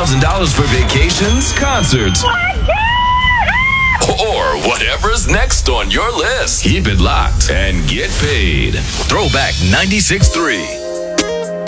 $100,000 for vacations, concerts, or whatever's next on your list. Keep it locked and get paid. Throwback 96.3.